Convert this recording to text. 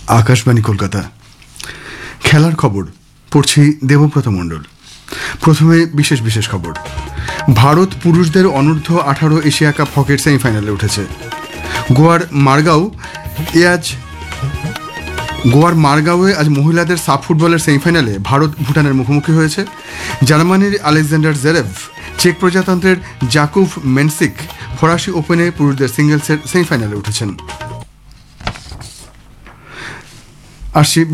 আকাশবাণী কলকাতা। খেলার খবর পড়ছি দেবব্রত মণ্ডল। প্রথমে বিশেষ বিশেষ খবর। ভারত পুরুষদের অনূর্ধ্ব 18 এশিয়া কাপ হকির সেমিফাইনালে উঠেছে। গোয়ার মারগাঁওয়ে আজ মহিলাদের সাব ফুটবলের সেমিফাইনালে ভারত ভুটানের মুখোমুখি হয়েছে। জার্মানির আলেকজান্ডার জেরেভ, চেক প্রজাতন্ত্রের জাকুভ মেনসিক ফরাসি ওপেনে পুরুষদের সিঙ্গেলসের সেমিফাইনালে উঠেছেন। আসছি